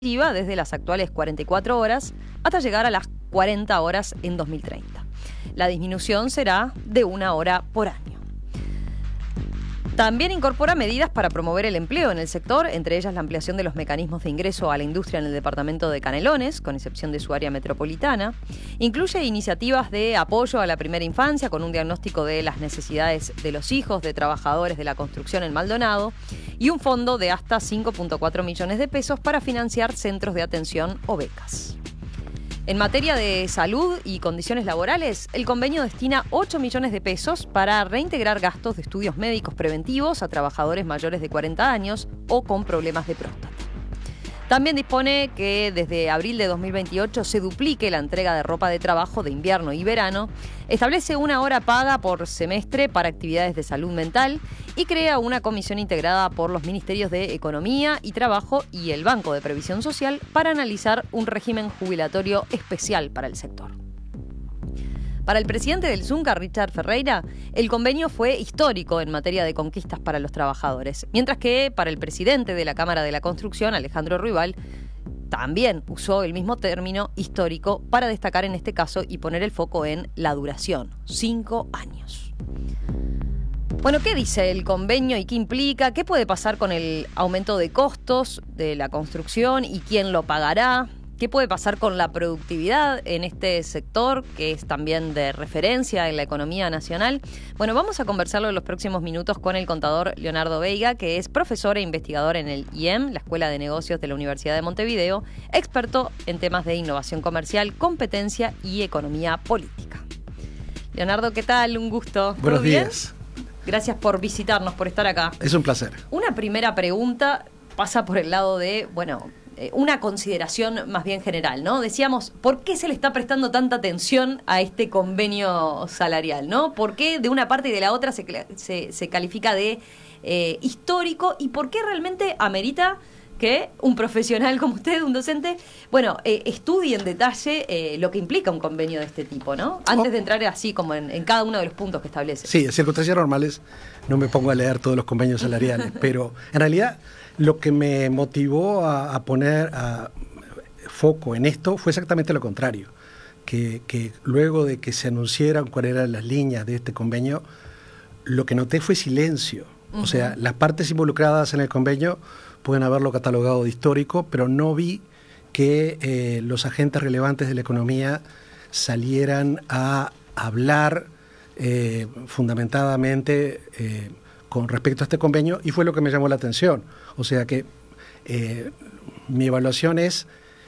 desde las actuales 44 horas hasta llegar a las 40 horas en 2030. La disminución será de 1 hora por año. También incorpora medidas para promover el empleo en el sector, entre ellas la ampliación de los mecanismos de ingreso a la industria en el departamento de Canelones, con excepción de su área metropolitana. Incluye iniciativas de apoyo a la primera infancia, con un diagnóstico de las necesidades de los hijos de trabajadores de la construcción en Maldonado, y un fondo de hasta 5.4 millones de pesos para financiar centros de atención o becas. En materia de salud y condiciones laborales, el convenio destina 8 millones de pesos para reintegrar gastos de estudios médicos preventivos a trabajadores mayores de 40 años o con problemas de próstata. También dispone que desde abril de 2028 se duplique la entrega de ropa de trabajo de invierno y verano, establece 1 hora paga por semestre para actividades de salud mental y crea una comisión integrada por los Ministerios de Economía y Trabajo y el Banco de Previsión Social para analizar un régimen jubilatorio especial para el sector. Para el presidente del Zunca, Richard Ferreira, el convenio fue histórico en materia de conquistas para los trabajadores, mientras que para el presidente de la Cámara de la Construcción, Alejandro Ruibal, también usó el mismo término histórico para destacar en este caso y poner el foco en la duración, 5 años. Bueno, ¿qué dice el convenio y qué implica? ¿Qué puede pasar con el aumento de costos de la construcción y quién lo pagará? ¿Qué puede pasar con la productividad en este sector, que es también de referencia en la economía nacional? Bueno, vamos a conversarlo en los próximos minutos con el contador Leonardo Veiga, que es profesor e investigador en el IEM, la Escuela de Negocios de la Universidad de Montevideo, experto en temas de innovación comercial, competencia y economía política. Leonardo, ¿qué tal? Un gusto. Buenos días. Gracias por visitarnos, por estar acá. Es un placer. Una primera pregunta pasa por el lado de, una consideración más bien general, ¿no? Decíamos, ¿por qué se le está prestando tanta atención a este convenio salarial, ¿no? ¿Por qué de una parte y de la otra se califica de histórico? ¿Y por qué realmente amerita que un profesional como usted, un docente, estudie en detalle lo que implica un convenio de este tipo, ¿no? Antes de entrar así como en cada uno de los puntos que establece. Sí, en circunstancias normales no me pongo a leer todos los convenios salariales, pero en realidad lo que me motivó a poner foco en esto fue exactamente lo contrario, que luego de que se anunciaran cuáles eran las líneas de este convenio, lo que noté fue silencio. O sea, las partes involucradas en el convenio pueden haberlo catalogado de histórico, pero no vi que los agentes relevantes de la economía salieran a hablar fundamentadamente con respecto a este convenio, y fue lo que me llamó la atención. O sea que mi evaluación es,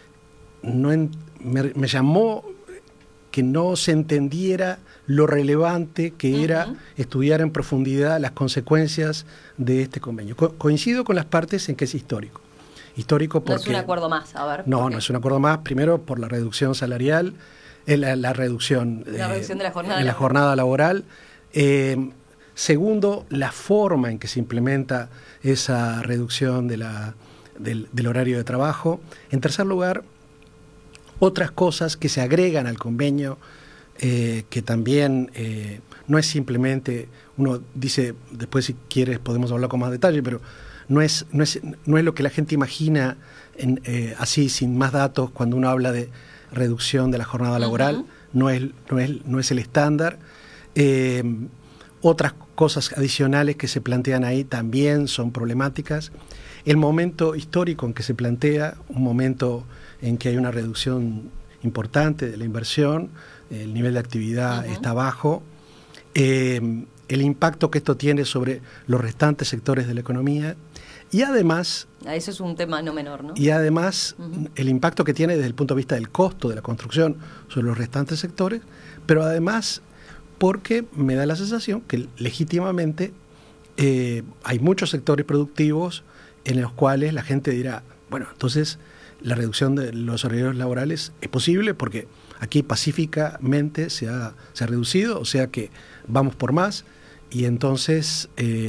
me llamó que no se entendiera lo relevante que era estudiar en profundidad las consecuencias de este convenio. Coincido con las partes en que es histórico. Histórico porque... No es un acuerdo más, a ver. No es un acuerdo más, primero por la reducción salarial, la reducción de la jornada laboral. Segundo, la forma en que se implementa esa reducción del horario de trabajo. En tercer lugar, otras cosas que se agregan al convenio, que también no es simplemente, uno dice, después si quieres podemos hablar con más detalle, pero no es lo que la gente imagina así sin más datos cuando uno habla de reducción de la jornada laboral. No es el estándar. Otras cosas adicionales que se plantean ahí también son problemáticas. El momento histórico en que se plantea, un momento en que hay una reducción importante de la inversión, el nivel de actividad está bajo, el impacto que esto tiene sobre los restantes sectores de la economía, y además... Eso es un tema no menor, ¿no? Y además el impacto que tiene desde el punto de vista del costo de la construcción sobre los restantes sectores, pero además porque me da la sensación que legítimamente hay muchos sectores productivos en los cuales la gente dirá, bueno, entonces la reducción de los horarios laborales es posible porque aquí pacíficamente se ha reducido, o sea que vamos por más, y entonces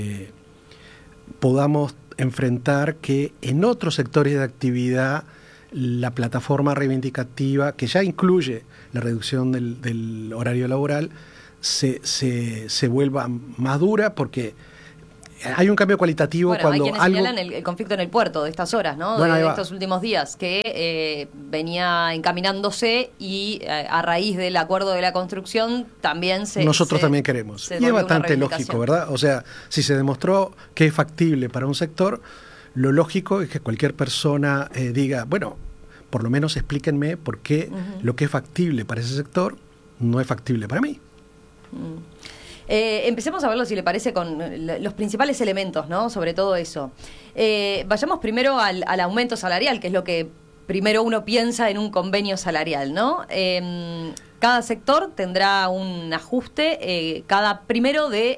podamos enfrentar que en otros sectores de actividad la plataforma reivindicativa, que ya incluye la reducción del horario laboral, se vuelva más dura, porque hay un cambio cualitativo bueno, cuando hay quienes señalan el conflicto en el puerto de estas horas, ¿no? Bueno, de estos últimos días, que venía encaminándose y a raíz del acuerdo de la construcción también nosotros también queremos. Y es bastante lógico, ¿verdad? O sea, si se demostró que es factible para un sector, lo lógico es que cualquier persona diga, bueno, por lo menos explíquenme por qué lo que es factible para ese sector no es factible para mí. Empecemos a verlo, si le parece, con los principales elementos, ¿no? Sobre todo eso. Vayamos primero al aumento salarial, que es lo que primero uno piensa en un convenio salarial, ¿no? Cada sector tendrá un ajuste cada primero de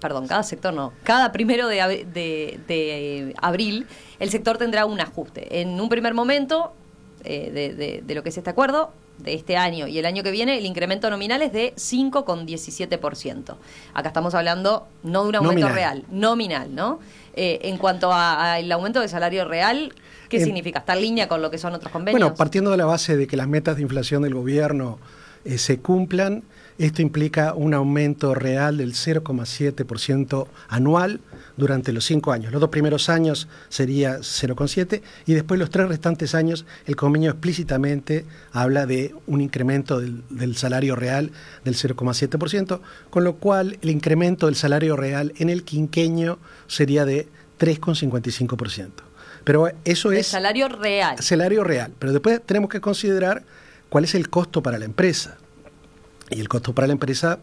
abril el sector tendrá un ajuste. En un primer momento de lo que es este acuerdo, de este año y el año que viene, el incremento nominal es de 5,17%. Acá estamos hablando no de un aumento real, nominal, ¿no? En cuanto al aumento del salario real, ¿qué significa? ¿Está en línea con lo que son otros convenios? Bueno, partiendo de la base de que las metas de inflación del gobierno se cumplan, esto implica un aumento real del 0,7% anual durante los 5 años. Los 2 primeros años sería 0,7 y después los 3 restantes años el convenio explícitamente habla de un incremento del salario real del 0,7%, con lo cual el incremento del salario real en el quinquenio sería de 3,55%. Pero eso es... Salario real. Salario real. Pero después tenemos que considerar cuál es el costo para la empresa. Y el costo para la empresa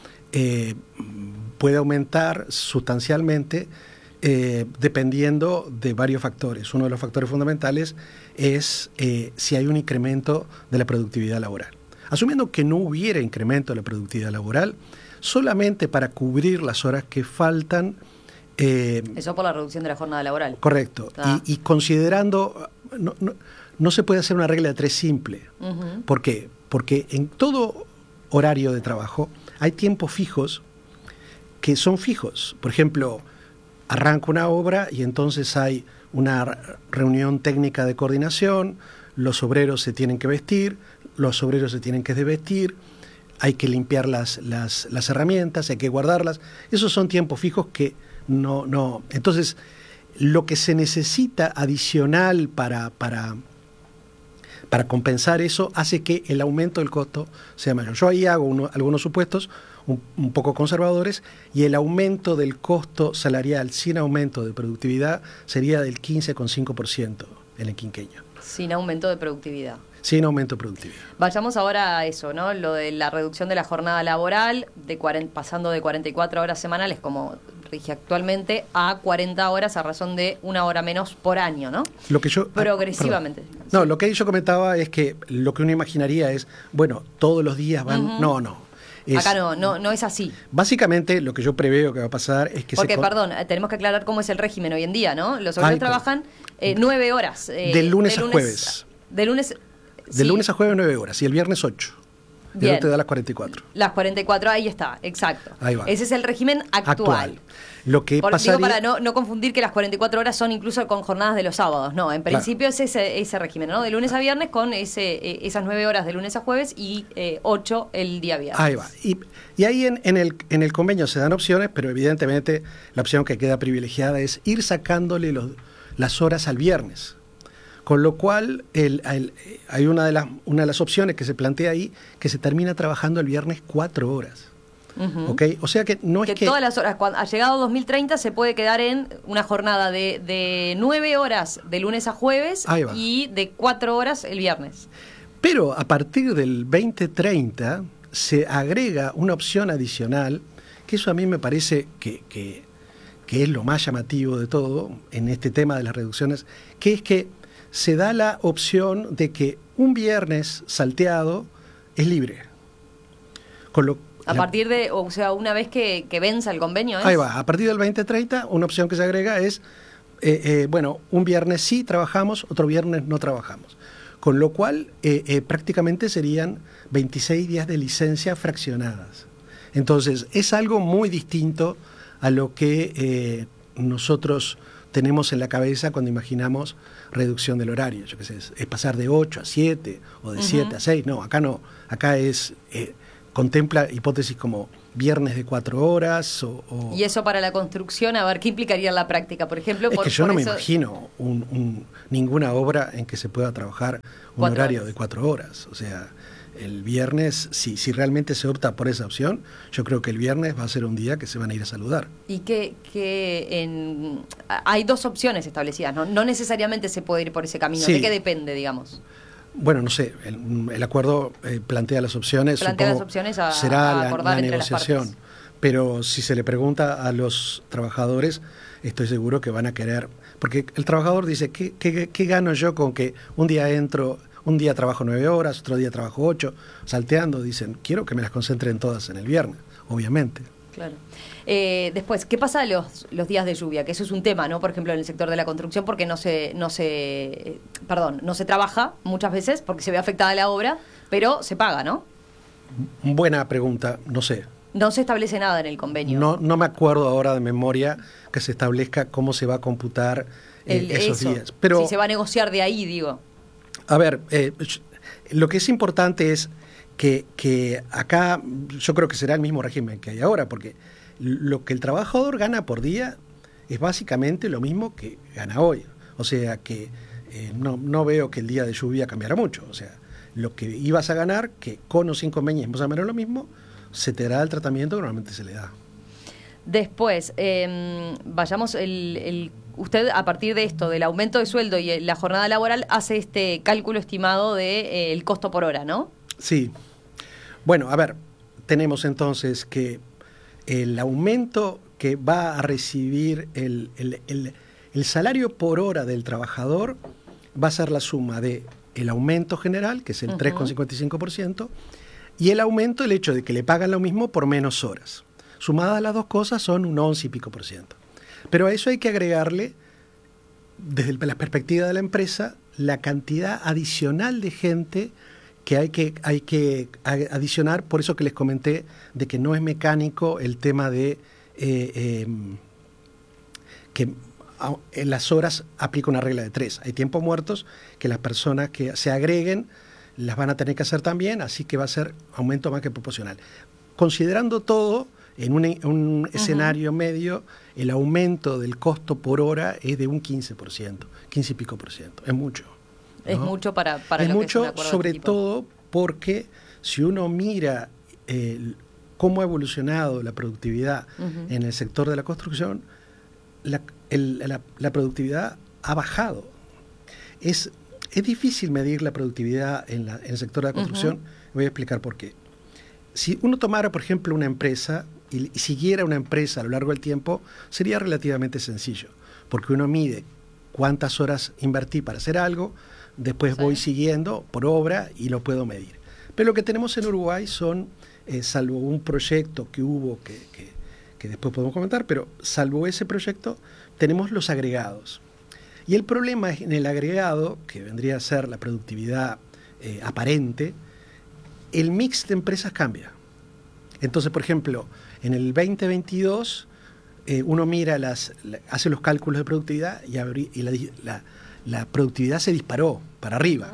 puede aumentar sustancialmente dependiendo de varios factores. Uno de los factores fundamentales es si hay un incremento de la productividad laboral. Asumiendo que no hubiera incremento de la productividad laboral, solamente para cubrir las horas que faltan... eso por la reducción de la jornada laboral. Correcto. Y considerando... No se puede hacer una regla de 3 simple. ¿Por qué? Porque en todo horario de trabajo hay tiempos fijos que son fijos. Por ejemplo, arranca una obra y entonces hay una reunión técnica de coordinación, los obreros se tienen que vestir, los obreros se tienen que desvestir, hay que limpiar las herramientas, hay que guardarlas. Esos son tiempos fijos que no. Entonces, lo que se necesita adicional para compensar eso hace que el aumento del costo sea mayor. Yo ahí hago algunos supuestos un poco conservadores y el aumento del costo salarial sin aumento de productividad sería del 15,5% en el quinquenio. Sin aumento de productividad. Sin aumento de productividad. Vayamos ahora a eso, ¿no? Lo de la reducción de la jornada laboral, pasando de 44 horas semanales, como rige actualmente, a 40 horas a razón de 1 hora menos por año, ¿no? Lo que yo... Progresivamente. No, lo que yo comentaba es que lo que uno imaginaría es, bueno, todos los días van... No. Acá no es así. Básicamente lo que yo preveo que va a pasar es que tenemos que aclarar cómo es el régimen hoy en día, ¿no? Los obreros trabajan 9 horas. De lunes a jueves. De lunes a jueves 9 horas y el viernes 8. Y no te da las 44. Las 44, ahí está, exacto. Ahí va. Ese es el régimen actual. Lo que pasaría... Digo, para no confundir que las 44 horas son incluso con jornadas de los sábados. No, en principio es ese régimen, ¿no? De lunes a viernes con esas 9 horas de lunes a jueves y 8 el día viernes. Ahí va. Y ahí en el convenio se dan opciones, pero evidentemente la opción que queda privilegiada es ir sacándole las horas al viernes. Con lo cual hay una de las opciones que se plantea ahí, que se termina trabajando el viernes 4 horas. ¿Okay? O sea que no es que... todas las horas, ha llegado 2030, se puede quedar en una jornada de 9 horas de lunes a jueves y de 4 horas el viernes. Pero a partir del 2030 se agrega una opción adicional, que eso a mí me parece que es lo más llamativo de todo en este tema de las reducciones, que es que se da la opción de que un viernes salteado es libre. Partir de, o sea, una vez que venza el convenio. Ahí va, a partir del 2030, una opción que se agrega es, un viernes sí trabajamos, otro viernes no trabajamos. Con lo cual, prácticamente serían 26 días de licencia fraccionadas. Entonces, es algo muy distinto a lo que nosotros tenemos en la cabeza cuando imaginamos reducción del horario. Yo qué sé, es pasar de 8 a 7 o de 7 a 6. No, acá no. Acá es contempla hipótesis como viernes de 4 horas Y eso para la construcción, a ver, ¿qué implicaría en la práctica? Por ejemplo, es que yo no me imagino ninguna obra en que se pueda trabajar un horario de 4 horas. O sea, el viernes, si realmente se opta por esa opción, yo creo que el viernes va a ser un día que se van a ir a saludar. Y hay 2 opciones establecidas, ¿no? No necesariamente se puede ir por ese camino. Sí. ¿De qué depende, digamos? Bueno, no sé, el acuerdo plantea las opciones, será la negociación, pero si se le pregunta a los trabajadores, estoy seguro que van a querer, porque el trabajador dice, ¿qué gano yo con que un día trabajo 9 horas, otro día trabajo 8, salteando? Dicen, quiero que me las concentren todas en el viernes, obviamente. Claro. Después, ¿qué pasa los días de lluvia? Que eso es un tema, ¿no? Por ejemplo, en el sector de la construcción, porque no se trabaja muchas veces porque se ve afectada la obra, pero se paga, ¿no? Buena pregunta, no sé. No se establece nada en el convenio. No me acuerdo ahora de memoria que se establezca cómo se va a computar esos días. Pero, si se va a negociar de ahí, digo. A ver, lo que es importante es que acá yo creo que será el mismo régimen que hay ahora, porque lo que el trabajador gana por día es básicamente lo mismo que gana hoy. O sea que no veo que el día de lluvia cambiara mucho. O sea, lo que ibas a ganar, que con o sin convenio es más o menos lo mismo, se te dará el tratamiento que normalmente se le da. Después, vayamos, usted a partir de esto, del aumento de sueldo y la jornada laboral, hace este cálculo estimado de el costo por hora, ¿no? Sí. Bueno, a ver, tenemos entonces que el aumento que va a recibir el salario por hora del trabajador va a ser la suma de el aumento general, que es el 3,55%, y el aumento, el hecho de que le pagan lo mismo por menos horas. Sumadas las dos cosas son un 11 y pico por ciento. Pero a eso hay que agregarle, desde la perspectiva de la empresa, la cantidad adicional de gente que hay que adicionar, por eso que les comenté de que no es mecánico el tema de que en las horas aplica una regla de 3. Hay tiempos muertos que las personas que se agreguen las van a tener que hacer también, así que va a ser aumento más que proporcional. Considerando todo, en un escenario medio, el aumento del costo por hora es de un 15%, 15 y pico por ciento. Es mucho, ¿no? Es mucho para es lo mucho, que es un acuerdo sobre de este tipo. todo porque si uno mira cómo ha evolucionado la productividad en el sector de la construcción, la productividad ha bajado. Es difícil medir la productividad en el sector de la construcción. Voy a explicar por qué. Si uno tomara, por ejemplo, una empresa y siguiera una empresa a lo largo del tiempo, sería relativamente sencillo, porque uno mide cuántas horas invertí para hacer algo, después voy siguiendo por obra y lo puedo medir. Pero lo que tenemos en Uruguay son, salvo un proyecto que hubo que después podemos comentar, pero salvo ese proyecto, tenemos los agregados. Y el problema es en el agregado, que vendría a ser la productividad aparente, el mix de empresas cambia. Entonces, por ejemplo, en el 2022 uno mira hace los cálculos de productividad y la productividad se disparó para arriba.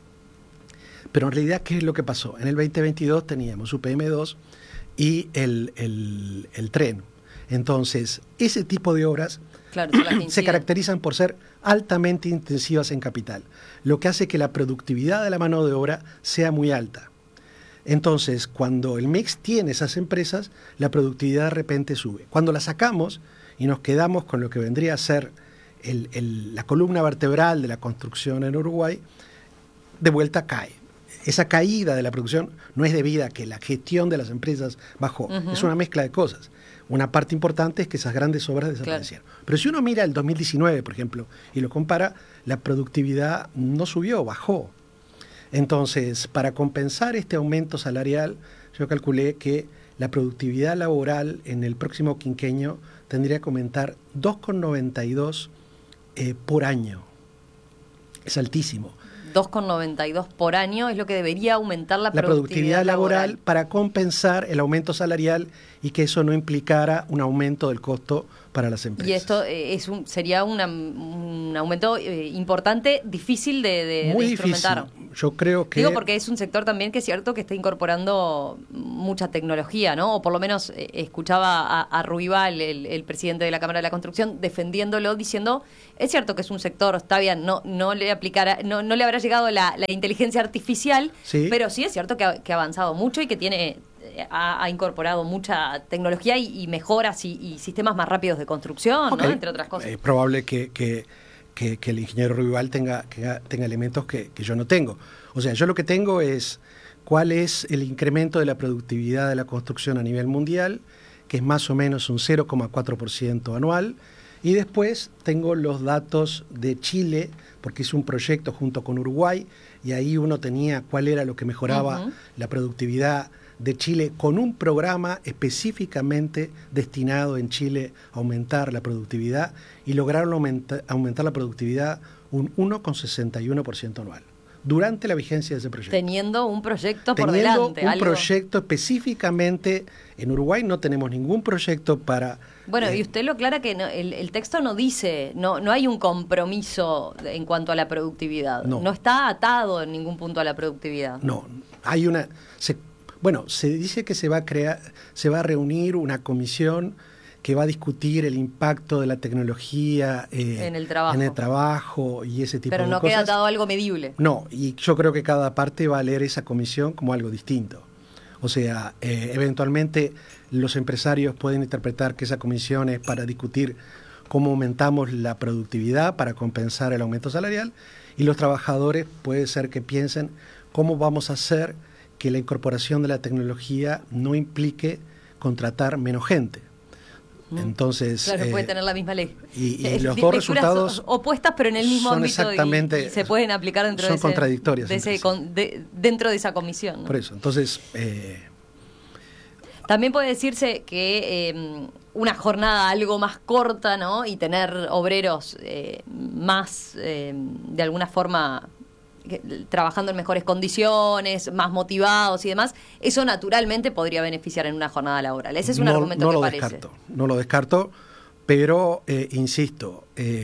Pero en realidad, ¿qué es lo que pasó? En el 2022 teníamos UPM2 y el tren. Entonces, ese tipo de obras se caracterizan por ser altamente intensivas en capital, lo que hace que la productividad de la mano de obra sea muy alta. Entonces, cuando el mix tiene esas empresas, la productividad de repente sube. Cuando la sacamos y nos quedamos con lo que vendría a ser la columna vertebral de la construcción en Uruguay, de vuelta cae. Esa caída de la producción no es debida a que la gestión de las empresas bajó, es una mezcla de cosas. Una parte importante es que esas grandes obras desaparecieron. Claro. Pero si uno mira el 2019, por ejemplo, y lo compara, la productividad no subió, bajó. Entonces, para compensar este aumento salarial, yo calculé que la productividad laboral en el próximo quinquenio tendría que aumentar 2,92 por año. Es altísimo. 2,92 por año es lo que debería aumentar la productividad laboral para compensar el aumento salarial y que eso no implicara un aumento del costo para las empresas. Y esto sería un aumento importante, difícil de instrumentar. Difícil. yo creo que... Digo porque es un sector también que es cierto que está incorporando mucha tecnología, ¿no? O por lo menos escuchaba a Ruibal, el presidente de la Cámara de la Construcción, defendiéndolo, diciendo, es cierto que es un sector, está bien, no le aplicará, no le habrá llegado la inteligencia artificial, sí, pero sí es cierto que ha avanzado mucho y que ha incorporado mucha tecnología y mejoras y sistemas más rápidos de construcción, okay, ¿no? Entre otras cosas. Es probable que el ingeniero Ruibal tenga elementos que yo no tengo. O sea, yo lo que tengo es cuál es el incremento de la productividad de la construcción a nivel mundial, que es más o menos un 0,4% anual, y después tengo los datos de Chile, porque es un proyecto junto con Uruguay, y ahí uno tenía cuál era lo que mejoraba la productividad de Chile con un programa específicamente destinado en Chile a aumentar la productividad, y lograron aumentar la productividad un 1,61% anual durante la vigencia de ese proyecto. Teniendo un proyecto por delante. Un proyecto específicamente. En Uruguay no tenemos ningún proyecto para... Bueno, y usted lo aclara que el texto no dice, no hay un compromiso en cuanto a la productividad. No está atado en ningún punto a la productividad. No, hay una... se dice que se va a reunir una comisión que va a discutir el impacto de la tecnología en el trabajo y ese tipo de cosas. Pero no queda atado algo medible. No, y yo creo que cada parte va a leer esa comisión como algo distinto. O sea, eventualmente los empresarios pueden interpretar que esa comisión es para discutir cómo aumentamos la productividad para compensar el aumento salarial, y los trabajadores puede ser que piensen cómo vamos a hacer que la incorporación de la tecnología no implique contratar menos gente. Entonces, claro, puede tener la misma ley. Y los dos resultados opuestas, pero en el mismo ámbito, exactamente, y se pueden aplicar dentro son contradictorias dentro de esa comisión, ¿no? Por eso, entonces... También puede decirse que una jornada algo más corta, ¿no? Y tener obreros más, de alguna forma, trabajando en mejores condiciones, más motivados y demás, eso naturalmente podría beneficiar en una jornada laboral. Ese es un argumento que parece. No lo descarto, pero insisto,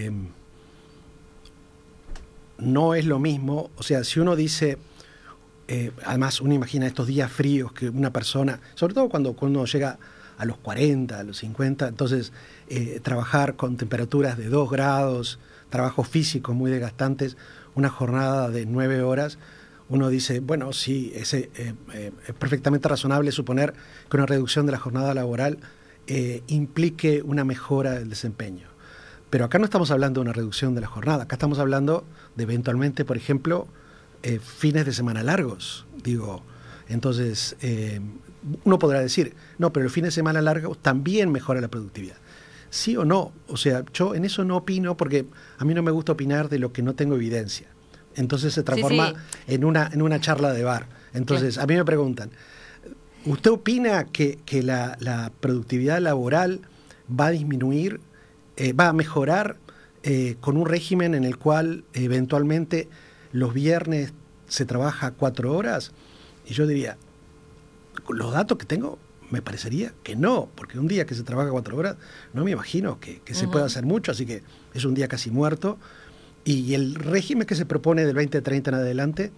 no es lo mismo. O sea, si uno dice, además uno imagina estos días fríos que una persona, sobre todo cuando uno llega a los 40, a los 50, entonces trabajar con temperaturas de 2 grados, trabajos físicos muy desgastantes, una jornada de 9 horas, uno dice, bueno, sí, es perfectamente razonable suponer que una reducción de la jornada laboral implique una mejora del desempeño. Pero acá no estamos hablando de una reducción de la jornada, acá estamos hablando de eventualmente, por ejemplo, fines de semana largos. Digo, entonces, uno podrá decir, no, pero el fin de semana largo también mejora la productividad. ¿Sí o no? O sea, yo en eso no opino porque a mí no me gusta opinar de lo que no tengo evidencia. Entonces se transforma en una charla de bar. Entonces, a mí me preguntan, ¿usted opina que la productividad laboral va a disminuir, va a mejorar con un régimen en el cual eventualmente los viernes se trabaja 4 horas? Y yo diría, con los datos que tengo, me parecería que no, porque un día que se trabaja 4 horas, no me imagino que se pueda hacer mucho, así que es un día casi muerto. Y el régimen que se propone del 2030 en adelante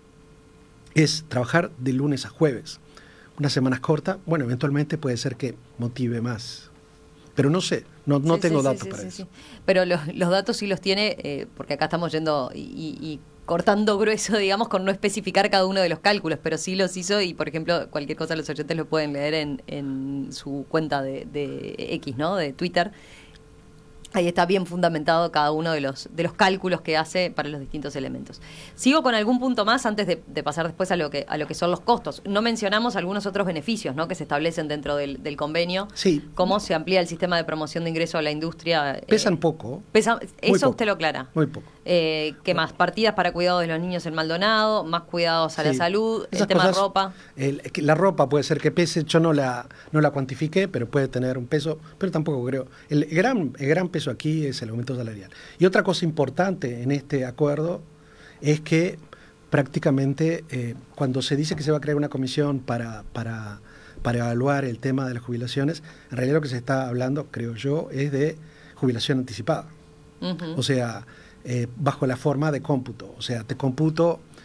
es trabajar de lunes a jueves. Unas semanas cortas, bueno, eventualmente puede ser que motive más. Pero no sé, no tengo datos para eso. Sí. Pero los datos sí los tiene, porque acá estamos yendo y cortando grueso, digamos, con no especificar cada uno de los cálculos, pero sí los hizo y, por ejemplo, cualquier cosa los oyentes lo pueden leer en su cuenta de X, ¿no? De Twitter. Ahí está bien fundamentado cada uno de los cálculos que hace para los distintos elementos. Sigo con algún punto más antes de pasar después a lo que son los costos. No mencionamos algunos otros beneficios, ¿no?, que se establecen dentro del convenio. Sí. Cómo se amplía el sistema de promoción de ingreso a la industria. Pesan poco. Eso poco. Usted lo aclara. Muy poco. ¿Qué más? Partidas para cuidado de los niños en Maldonado, más cuidados a la salud, el tema de ropa. La ropa puede ser que pese, yo no la cuantifiqué, pero puede tener un peso, pero tampoco creo. El gran peso aquí es el aumento salarial. Y otra cosa importante en este acuerdo es que prácticamente cuando se dice que se va a crear una comisión para evaluar el tema de las jubilaciones, en realidad lo que se está hablando, creo yo, es de jubilación anticipada. O sea, bajo la forma de cómputo. O sea, te computo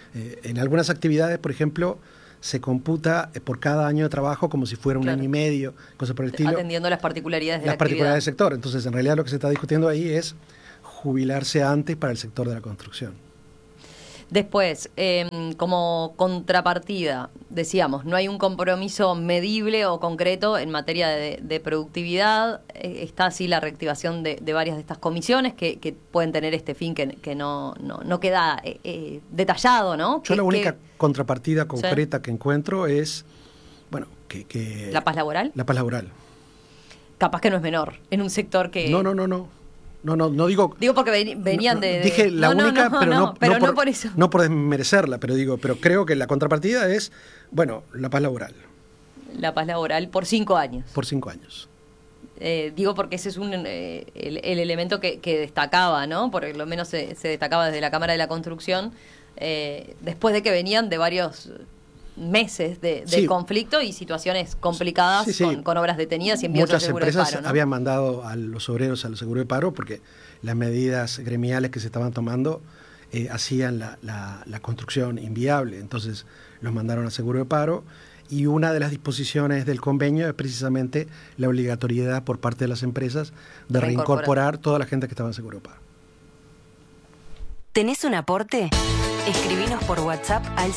En algunas actividades, por ejemplo, se computa por cada año de trabajo como si fuera un año y medio, cosas por el estilo. Atendiendo las particularidades de la actividad. Las particularidades del sector. Entonces, en realidad lo que se está discutiendo ahí es jubilarse antes para el sector de la construcción. Después, como contrapartida, decíamos, no hay un compromiso medible o concreto en materia de productividad. Está así la reactivación de varias de estas comisiones que pueden tener este fin que no queda detallado, ¿no? Yo la única contrapartida concreta que encuentro es, bueno, que... ¿La paz laboral? La paz laboral. Capaz que no es menor en un sector que... No digo... Digo porque venían de... Dije la única, pero no por eso. No por desmerecerla, pero creo que la contrapartida es, bueno, la paz laboral. La paz laboral por 5 años. Por 5 años. Digo porque ese es el elemento que destacaba, ¿no? Por lo menos se destacaba desde la Cámara de la Construcción, después de que venían de varios meses de conflicto y situaciones complicadas con obras detenidas y envíos al seguro de paro. Muchas empresas habían mandado a los obreros al seguro de paro porque las medidas gremiales que se estaban tomando hacían la construcción inviable. Entonces los mandaron al seguro de paro y una de las disposiciones del convenio es precisamente la obligatoriedad por parte de las empresas de reincorporar toda la gente que estaba en seguro de paro. ¿Tenés un aporte? Escribinos por WhatsApp al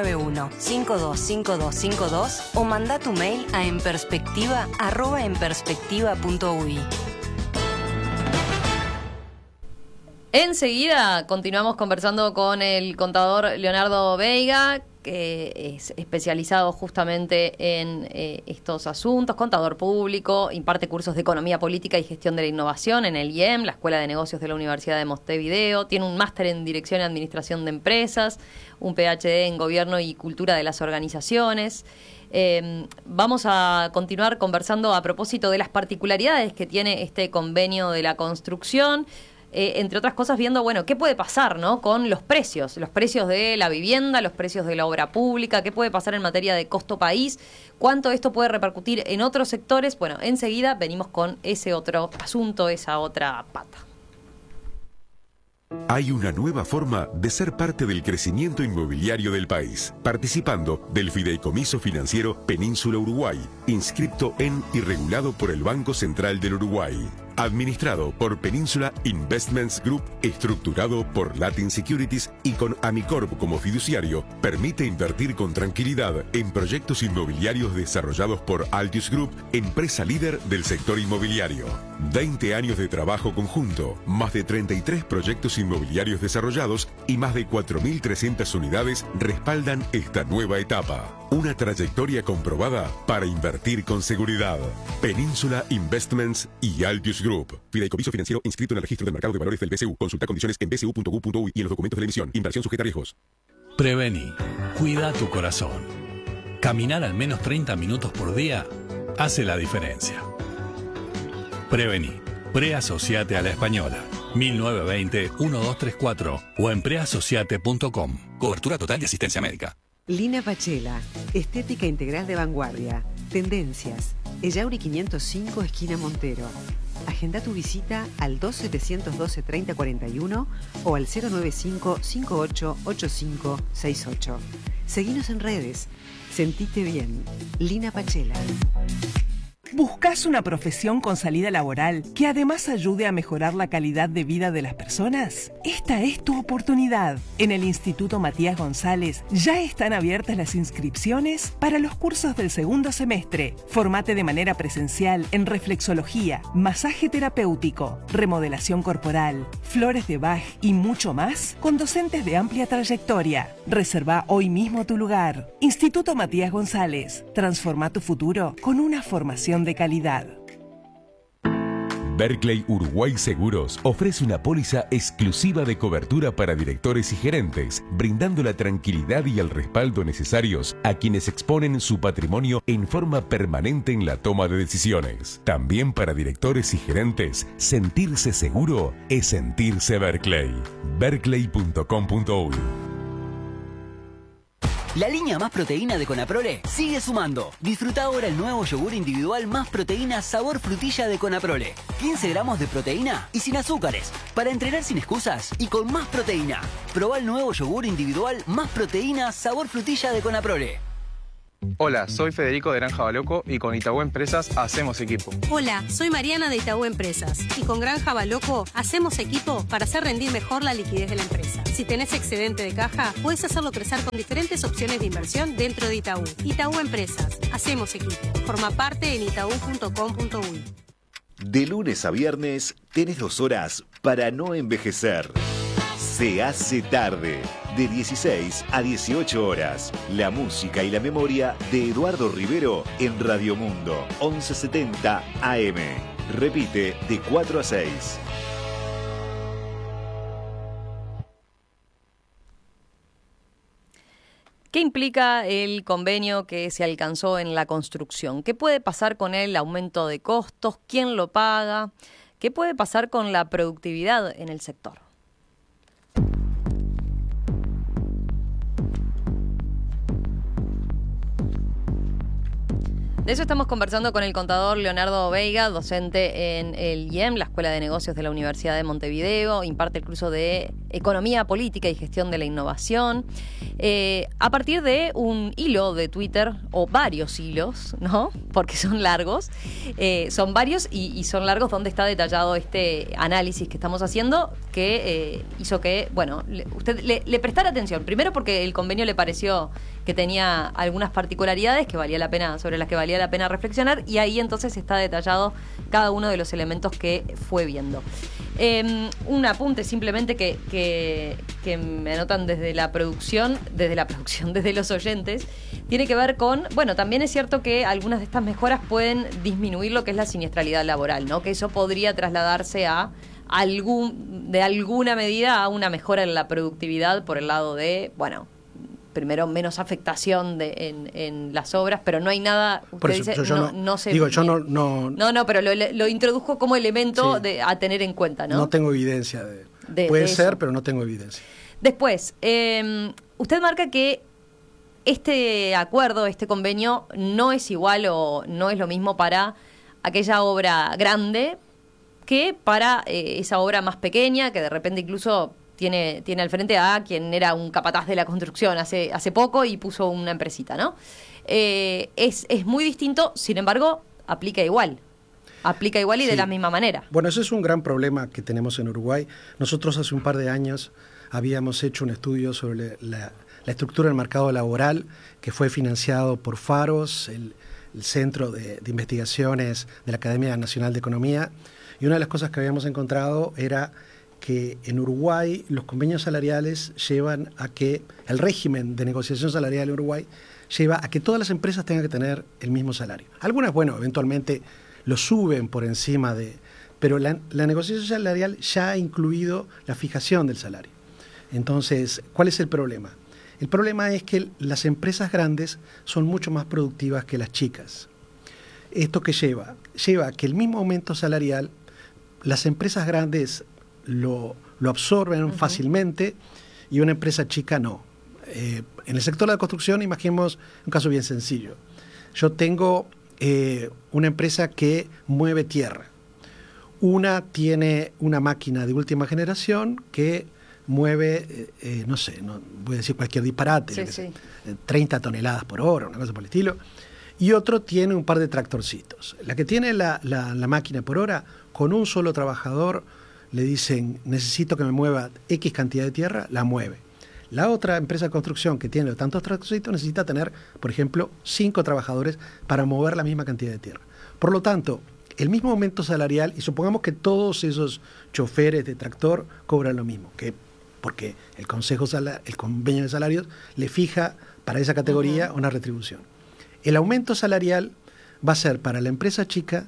091-525252 o mandá tu mail a enperspectiva@enperspectiva.ui. Enseguida continuamos conversando con el contador Leonardo Veiga, que es especializado justamente en estos asuntos, contador público, imparte cursos de economía política y gestión de la innovación en el IEM, la Escuela de Negocios de la Universidad de Montevideo, tiene un máster en dirección y administración de empresas, un PhD en gobierno y cultura de las organizaciones. Vamos a continuar conversando a propósito de las particularidades que tiene este convenio de la construcción. Entre otras cosas, viendo, bueno, qué puede pasar, ¿no?, con los precios de la vivienda, los precios de la obra pública, qué puede pasar en materia de costo país, cuánto esto puede repercutir en otros sectores. Bueno, enseguida venimos con ese otro asunto, esa otra pata. Hay una nueva forma de ser parte del crecimiento inmobiliario del país, participando del Fideicomiso Financiero Península Uruguay, inscripto en y regulado por el Banco Central del Uruguay. Administrado por Península Investments Group, estructurado por Latin Securities y con Amicorp como fiduciario, permite invertir con tranquilidad en proyectos inmobiliarios desarrollados por Altius Group, empresa líder del sector inmobiliario. 20 años de trabajo conjunto, más de 33 proyectos inmobiliarios desarrollados y más de 4.300 unidades respaldan esta nueva etapa. Una trayectoria comprobada para invertir con seguridad. Península Investments y Altius Group. Fideicomiso financiero inscrito en el registro del mercado de valores del BCU. Consulta condiciones en bcu.gov.uy y en los documentos de la emisión. Inversión sujeta a riesgos. Prevení. Cuida tu corazón. Caminar al menos 30 minutos por día hace la diferencia. Prevení. Preasociate a la Española. 1920-1234 o en preasociate.com. Cobertura total de asistencia médica. Lina Pachela, estética integral de vanguardia, tendencias, Ellauri 505, esquina Montero. Agenda tu visita al 2712-3041 o al 095-588568. Seguinos en redes. Sentite bien. Lina Pachela. ¿Buscas una profesión con salida laboral que además ayude a mejorar la calidad de vida de las personas? Esta es tu oportunidad. En el Instituto Matías González ya están abiertas las inscripciones para los cursos del segundo semestre. Formate de manera presencial en reflexología, masaje terapéutico, remodelación corporal, flores de Bach y mucho más con docentes de amplia trayectoria. Reserva hoy mismo tu lugar. Instituto Matías González. Transforma tu futuro con una formación de calidad. Berkeley Uruguay Seguros ofrece una póliza exclusiva de cobertura para directores y gerentes, brindando la tranquilidad y el respaldo necesarios a quienes exponen su patrimonio en forma permanente en la toma de decisiones. También para directores y gerentes, sentirse seguro es sentirse Berkeley. Berkeley.com.uy. La línea Más Proteína de Conaprole sigue sumando. Disfruta ahora el nuevo yogur individual Más Proteína sabor frutilla de Conaprole. 15 gramos de proteína y sin azúcares. Para entrenar sin excusas y con más proteína. Probá el nuevo yogur individual Más Proteína sabor frutilla de Conaprole. Hola, soy Federico de Granja Baloco y con Itaú Empresas hacemos equipo. Hola, soy Mariana de Itaú Empresas y con Granja Baloco hacemos equipo para hacer rendir mejor la liquidez de la empresa. Si tenés excedente de caja, puedes hacerlo crecer con diferentes opciones de inversión dentro de Itaú. Itaú Empresas, hacemos equipo. Forma parte en itaú.com.uy. De lunes a viernes tenés 2 horas para no envejecer. Se hace tarde, de 16 a 18 horas. La música y la memoria de Eduardo Rivero en Radio Mundo, 1170 AM. Repite de 4 a 6. ¿Qué implica el convenio que se alcanzó en la construcción? ¿Qué puede pasar con el aumento de costos? ¿Quién lo paga? ¿Qué puede pasar con la productividad en el sector? De eso estamos conversando con el contador Leonardo Veiga, docente en el IEM, la Escuela de Negocios de la Universidad de Montevideo, imparte el curso de Economía Política y Gestión de la Innovación, a partir de un hilo de Twitter, o varios hilos, ¿no? Porque son largos, son varios y son largos, donde está detallado este análisis que estamos haciendo, que hizo que, bueno, usted le prestara atención, primero porque el convenio le pareció que tenía algunas particularidades sobre las que valía la pena reflexionar, y ahí entonces está detallado cada uno de los elementos que fue viendo. Un apunte simplemente que me anotan desde los oyentes, tiene que ver con, bueno, también es cierto que algunas de estas mejoras pueden disminuir lo que es la siniestralidad laboral, ¿no? Que eso podría trasladarse a de alguna medida a una mejora en la productividad por el lado de, bueno, primero menos afectación en las obras, pero no hay nada. Usted Por eso, dice, yo no sé. Digo, yo no, pero lo introdujo como elemento sí, a tener en cuenta, ¿no? No tengo evidencia puede ser, eso. pero no tengo evidencia. Después, usted marca que este acuerdo, este convenio, no es igual o no es lo mismo para aquella obra grande que para esa obra más pequeña, que de repente incluso tiene al frente a quien era un capataz de la construcción hace poco y puso una empresita, ¿no? Es muy distinto, sin embargo, aplica igual y de la misma manera. Bueno, ese es un gran problema que tenemos en Uruguay. Nosotros hace un par de años habíamos hecho un estudio sobre la estructura del mercado laboral, que fue financiado por Faros, el Centro de Investigaciones de la Academia Nacional de Economía, y una de las cosas que habíamos encontrado era que en Uruguay los convenios salariales llevan a que el régimen de negociación salarial en Uruguay lleva a que todas las empresas tengan que tener el mismo salario. Algunas, bueno, eventualmente lo suben por encima pero la negociación salarial ya ha incluido la fijación del salario. Entonces, ¿cuál es el problema? El problema es que las empresas grandes son mucho más productivas que las chicas. ¿Esto qué lleva? Lleva a que el mismo aumento salarial, las empresas grandes lo absorben fácilmente y una empresa chica no. En el sector de la construcción, imaginemos un caso bien sencillo. Yo tengo una empresa que mueve tierra. Una tiene una máquina de última generación que mueve, no voy a decir cualquier disparate, 30 toneladas por hora, una cosa por el estilo. Y otro tiene un par de tractorcitos. La que tiene la máquina por hora, con un solo trabajador, le dicen, necesito que me mueva X cantidad de tierra, la mueve. La otra empresa de construcción que tiene tantos tractorcitos necesita tener, por ejemplo, 5 trabajadores para mover la misma cantidad de tierra. Por lo tanto, el mismo aumento salarial, y supongamos que todos esos choferes de tractor cobran lo mismo, porque el convenio de salarios le fija para esa categoría una retribución. El aumento salarial va a ser para la empresa chica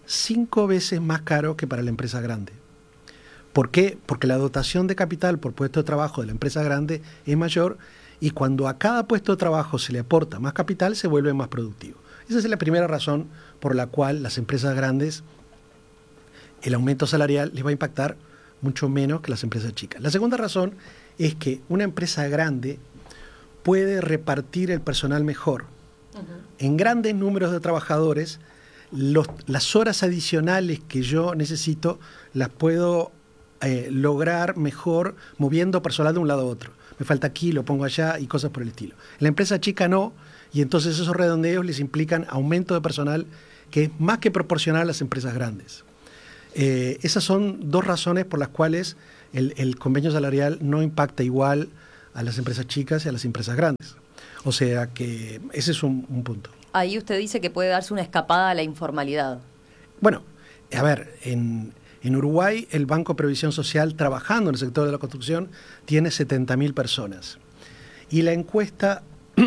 5 veces más caro que para la empresa grande. ¿Por qué? Porque la dotación de capital por puesto de trabajo de la empresa grande es mayor, y cuando a cada puesto de trabajo se le aporta más capital, se vuelve más productivo. Esa es la primera razón por la cual las empresas grandes, el aumento salarial les va a impactar mucho menos que las empresas chicas. La segunda razón es que una empresa grande puede repartir el personal mejor. En grandes números de trabajadores, las horas adicionales que yo necesito las puedo lograr mejor moviendo personal de un lado a otro. Me falta aquí, lo pongo allá y cosas por el estilo. En la empresa chica no, y entonces esos redondeos les implican aumento de personal que es más que proporcional a las empresas grandes. Esas son dos razones por las cuales el convenio salarial no impacta igual a las empresas chicas y a las empresas grandes. O sea que ese es un punto. Ahí usted dice que puede darse una escapada a la informalidad. Bueno, a ver, en Uruguay el Banco de Previsión Social, trabajando en el sector de la construcción, tiene 70.000 personas. Y la encuesta,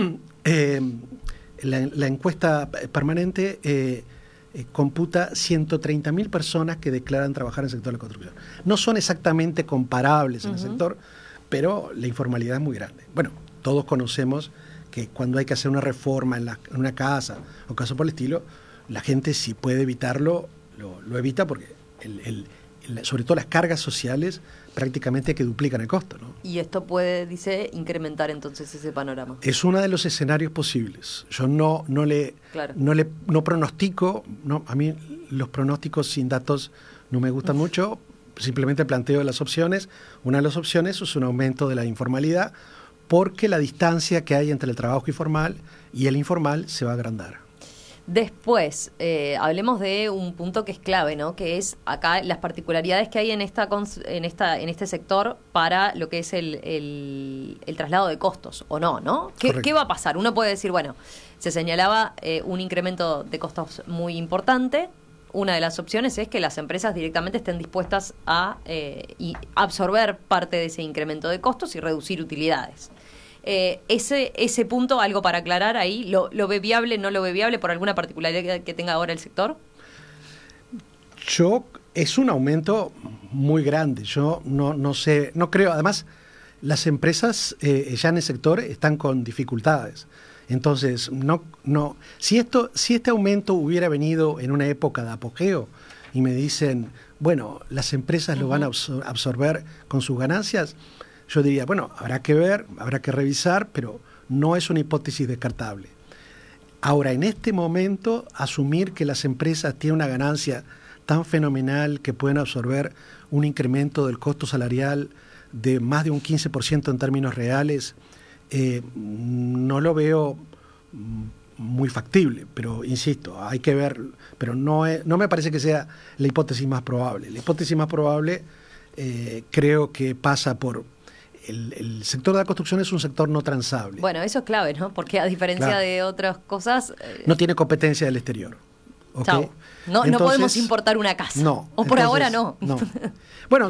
la encuesta permanente computa 130.000 personas que declaran trabajar en el sector de la construcción. No son exactamente comparables en el sector, pero la informalidad es muy grande. Bueno, todos conocemos que cuando hay que hacer una reforma en una casa o caso por el estilo, la gente, si puede evitarlo, lo evita porque sobre todo las cargas sociales prácticamente que duplican el costo, ¿no? Y esto puede, dice, incrementar entonces ese panorama. Es uno de los escenarios posibles. Yo no pronostico, a mí los pronósticos sin datos no me gustan mucho, simplemente planteo las opciones. Una de las opciones es un aumento de la informalidad, porque la distancia que hay entre el trabajo informal y el informal se va a agrandar. Después, hablemos de un punto que es clave, ¿no? Que es acá las particularidades que hay en este sector para lo que es el traslado de costos, ¿o no? ¿No? ¿Qué va a pasar? Uno puede decir, bueno, se señalaba un incremento de costos muy importante. Una de las opciones es que las empresas directamente estén dispuestas a absorber parte de ese incremento de costos y reducir utilidades. Ese punto, algo para aclarar ahí, ¿lo ve viable, no lo ve viable por alguna particularidad que tenga ahora el sector? Es un aumento muy grande. Yo no sé, no creo. Además, las empresas ya en el sector están con dificultades. Entonces, si este aumento hubiera venido en una época de apogeo y me dicen, bueno, las empresas lo van a absorber con sus ganancias, yo diría, bueno, habrá que ver, habrá que revisar, pero no es una hipótesis descartable. Ahora, en este momento, asumir que las empresas tienen una ganancia tan fenomenal que pueden absorber un incremento del costo salarial de más de un 15% en términos reales, no lo veo muy factible, pero insisto, hay que ver, pero no me parece que sea la hipótesis más probable. La hipótesis más probable creo que pasa por el sector de la construcción es un sector no transable. Bueno, eso es clave, ¿no? Porque a diferencia de otras cosas... no tiene competencia del exterior. ¿Okay? Chau. No podemos importar una casa. No. O por ahora no. Bueno,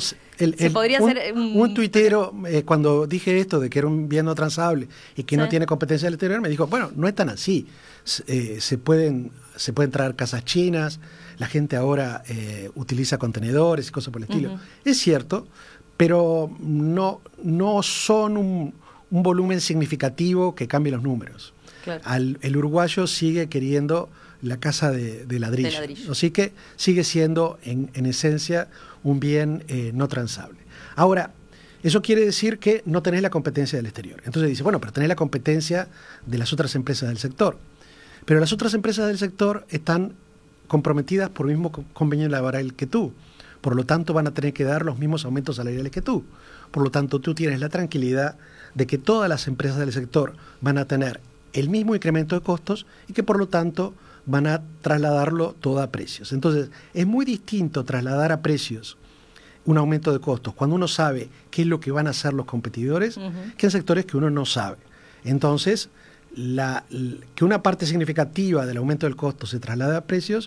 un tuitero, cuando dije esto de que era un bien no transable y que no tiene competencia del exterior, me dijo, bueno, no es tan así. Se pueden traer casas chinas, la gente ahora utiliza contenedores y cosas por el estilo. Es cierto, pero no son un volumen significativo que cambie los números. Claro. El uruguayo sigue queriendo la casa de ladrillo. Así que sigue siendo, en esencia, un bien no transable. Ahora, eso quiere decir que no tenés la competencia del exterior. Entonces dice, bueno, pero tenés la competencia de las otras empresas del sector. Pero las otras empresas del sector están comprometidas por el mismo convenio laboral que tú. Por lo tanto, van a tener que dar los mismos aumentos salariales que tú. Por lo tanto, tú tienes la tranquilidad de que todas las empresas del sector van a tener el mismo incremento de costos y que, por lo tanto, van a trasladarlo todo a precios. Entonces, es muy distinto trasladar a precios un aumento de costos cuando uno sabe qué es lo que van a hacer los competidores que en sectores que uno no sabe. Entonces, que una parte significativa del aumento del costo se traslade a precios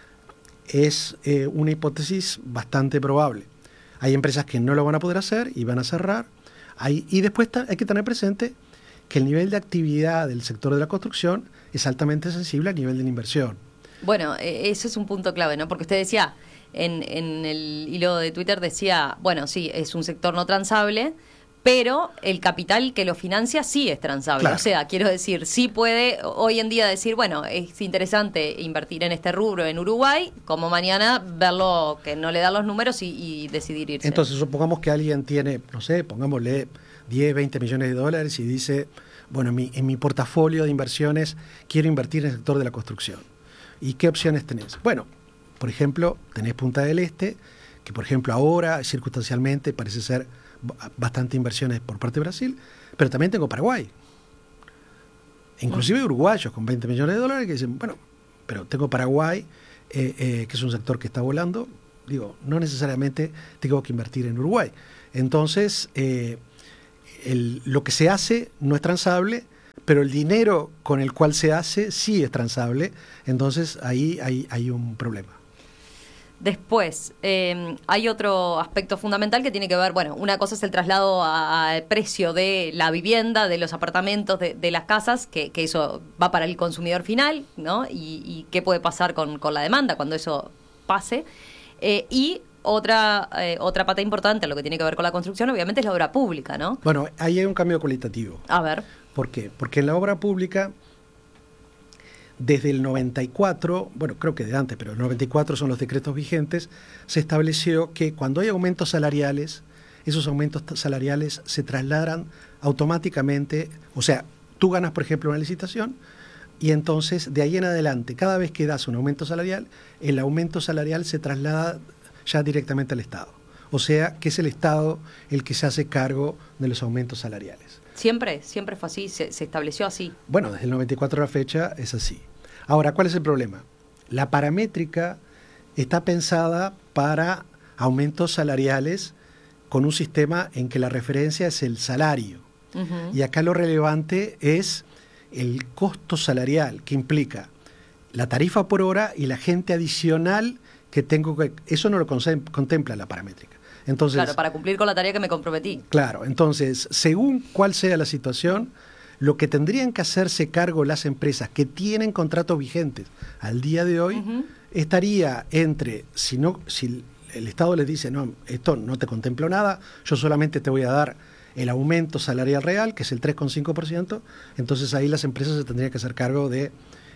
es una hipótesis bastante probable. Hay empresas que no lo van a poder hacer y van a cerrar. Y después hay que tener presente que el nivel de actividad del sector de la construcción es altamente sensible al nivel de la inversión. Bueno, eso es un punto clave, ¿no? Porque usted decía, en el hilo de Twitter decía, bueno, sí, es un sector no transable, pero el capital que lo financia sí es transable. Claro. O sea, quiero decir, sí puede hoy en día decir, bueno, es interesante invertir en este rubro en Uruguay, como mañana verlo que no le dan los números y decidir irse. Entonces, supongamos que alguien tiene, no sé, pongámosle 10, 20 millones de dólares y dice, bueno, en mi portafolio de inversiones quiero invertir en el sector de la construcción. ¿Y qué opciones tenés? Bueno, por ejemplo, tenés Punta del Este, que por ejemplo ahora circunstancialmente parece ser bastante inversiones por parte de Brasil, pero también tengo Paraguay. Inclusive uruguayos con 20 millones de dólares que dicen, bueno, pero tengo Paraguay, que es un sector que está volando, digo, no necesariamente tengo que invertir en Uruguay. Entonces, lo que se hace no es transable, pero el dinero con el cual se hace sí es transable, entonces ahí hay un problema. Después, hay otro aspecto fundamental que tiene que ver, bueno, una cosa es el traslado al precio de la vivienda, de los apartamentos, de las casas, que eso va para el consumidor final, ¿no? Y qué puede pasar con la demanda cuando eso pase. Y otra pata importante, lo que tiene que ver con la construcción, obviamente es la obra pública, ¿no? Bueno, ahí hay un cambio cualitativo. A ver. ¿Por qué? Porque en la obra pública, desde el 94, bueno, creo que de antes, pero el 94 son los decretos vigentes, se estableció que cuando hay aumentos salariales, esos aumentos salariales se trasladan automáticamente, o sea, tú ganas, por ejemplo, una licitación, y entonces de ahí en adelante, cada vez que das un aumento salarial, el aumento salarial se traslada ya directamente al Estado. O sea, que es el Estado el que se hace cargo de los aumentos salariales. Siempre fue así, se estableció así. Bueno, desde el 94 a la fecha es así. Ahora, ¿cuál es el problema? La paramétrica está pensada para aumentos salariales con un sistema en que la referencia es el salario. Y acá lo relevante es el costo salarial, que implica la tarifa por hora y la gente adicional que tengo que... Eso no lo contempla la paramétrica. Entonces, claro, para cumplir con la tarea que me comprometí. Claro, entonces, según cuál sea la situación, lo que tendrían que hacerse cargo las empresas que tienen contratos vigentes al día de hoy, estaría entre, si el Estado les dice, no, esto no te contemplo nada, yo solamente te voy a dar el aumento salarial real, que es el 3,5%, entonces ahí las empresas se tendrían que hacer cargo de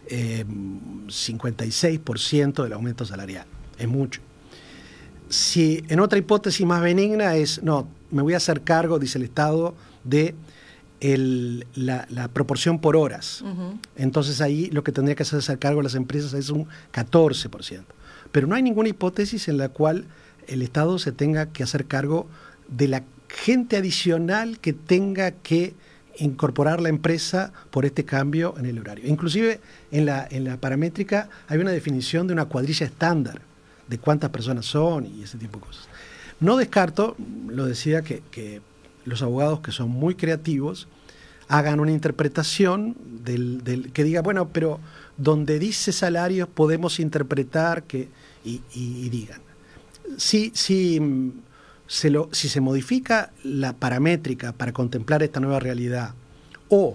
56% del aumento salarial. Es mucho. Si en otra hipótesis más benigna es, no, me voy a hacer cargo, dice el Estado, de la proporción por horas. Entonces ahí lo que tendría que hacer cargo las empresas es un 14%. Pero no hay ninguna hipótesis en la cual el Estado se tenga que hacer cargo de la gente adicional que tenga que incorporar la empresa por este cambio en el horario. Inclusive en la paramétrica hay una definición de una cuadrilla estándar de cuántas personas son y ese tipo de cosas. No descarto, lo decía, que los abogados que son muy creativos hagan una interpretación del que diga, bueno, pero donde dice salarios podemos interpretar que y digan. Si se modifica la paramétrica para contemplar esta nueva realidad o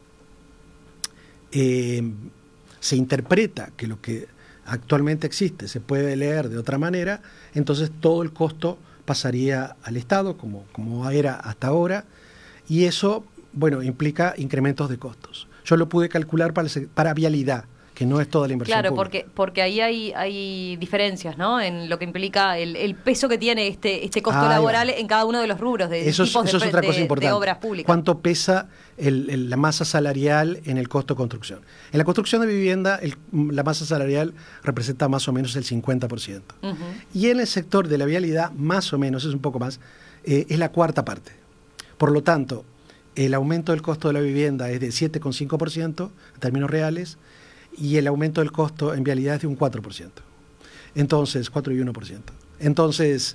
se interpreta que lo que actualmente existe se puede leer de otra manera, entonces todo el costo pasaría al Estado, como era hasta ahora, y eso, bueno, implica incrementos de costos. Yo lo pude calcular para vialidad, que no es toda la inversión pública. Claro, porque ahí hay diferencias, ¿no? En lo que implica el peso que tiene este costo laboral en cada uno de los rubros de eso es otra cosa importante. De obras públicas. ¿Cuánto pesa la masa salarial en el costo de construcción? En la construcción de vivienda, la masa salarial representa más o menos el 50%. Y en el sector de la vialidad, más o menos, es un poco más, es la cuarta parte. Por lo tanto, el aumento del costo de la vivienda es de 7,5% en términos reales, y el aumento del costo en vialidad es de un 4%. Entonces, 4 y 1%. Entonces,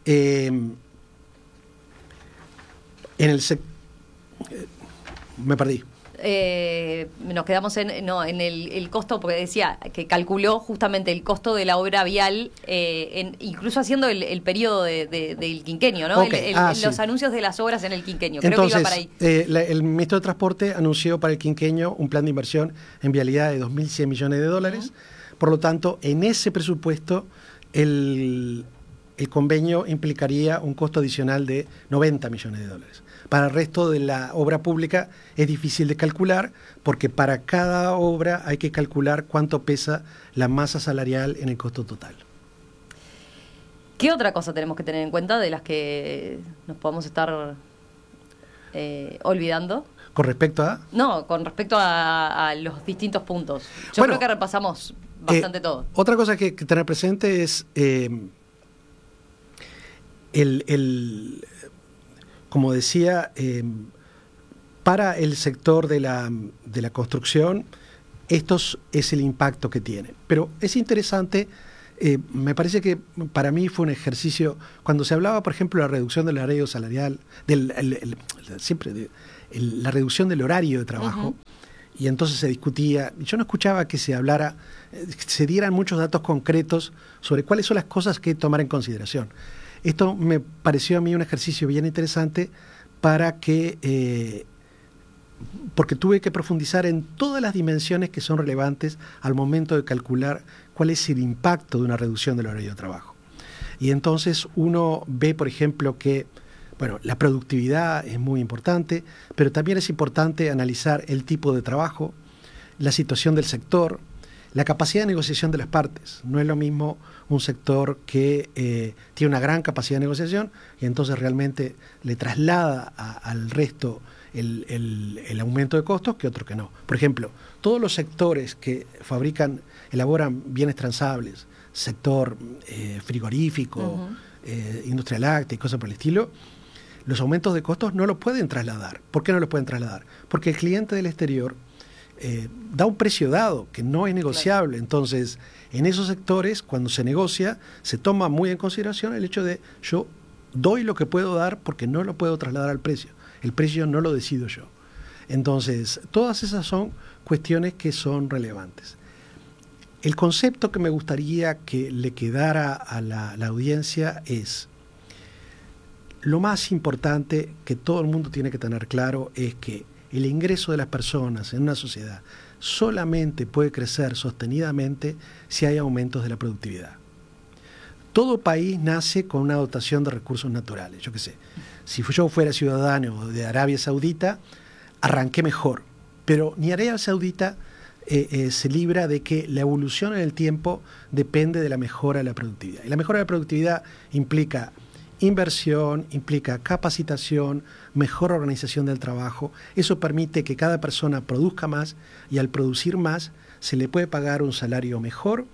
me perdí. Nos quedamos en el costo, porque decía que calculó justamente el costo de la obra vial, incluso haciendo el periodo del quinquenio, ¿no? Okay. Los sí. anuncios de las obras en el quinquenio. Entonces, creo que iba para ahí. El Ministro de Transporte anunció para el quinquenio un plan de inversión en vialidad de 2.100 millones de dólares. Por lo tanto, en ese presupuesto, el convenio implicaría un costo adicional de 90 millones de dólares. Para el resto de la obra pública es difícil de calcular, porque para cada obra hay que calcular cuánto pesa la masa salarial en el costo total. ¿Qué otra cosa tenemos que tener en cuenta de las que nos podemos estar olvidando? ¿Con respecto a? No, con respecto a los distintos puntos. Yo creo que repasamos bastante todo. Otra cosa que tener presente es como decía, para el sector de la construcción, esto es el impacto que tiene. Pero es interesante, me parece que para mí fue un ejercicio, cuando se hablaba, por ejemplo, de la reducción del horario salarial, la reducción del horario de trabajo, y entonces se discutía, yo no escuchaba que se hablara, se dieran muchos datos concretos sobre cuáles son las cosas que tomar en consideración. Esto me pareció a mí un ejercicio bien interesante para que, porque tuve que profundizar en todas las dimensiones que son relevantes al momento de calcular cuál es el impacto de una reducción del horario de trabajo. Y entonces uno ve, por ejemplo, que la productividad es muy importante, pero también es importante analizar el tipo de trabajo, la situación del sector, la capacidad de negociación de las partes. No es lo mismo un sector que tiene una gran capacidad de negociación y entonces realmente le traslada al resto el aumento de costos que otro que no. Por ejemplo, todos los sectores que elaboran bienes transables, sector frigorífico, industria láctea y cosas por el estilo, los aumentos de costos no los pueden trasladar. ¿Por qué no los pueden trasladar? Porque el cliente del exterior da un precio dado que no es negociable. Claro. Entonces, en esos sectores, cuando se negocia, se toma muy en consideración el hecho de yo doy lo que puedo dar porque no lo puedo trasladar al precio. El precio no lo decido yo. Entonces, todas esas son cuestiones que son relevantes. El concepto que me gustaría que le quedara a la audiencia es: lo más importante que todo el mundo tiene que tener claro es que el ingreso de las personas en una sociedad solamente puede crecer sostenidamente si hay aumentos de la productividad. Todo país nace con una dotación de recursos naturales. Yo qué sé, si yo fuera ciudadano de Arabia Saudita, arranqué mejor, pero ni Arabia Saudita se libra de que la evolución en el tiempo depende de la mejora de la productividad. Y la mejora de la productividad implica inversión, implica capacitación, mejor organización del trabajo. Eso permite que cada persona produzca más y al producir más se le puede pagar un salario mejor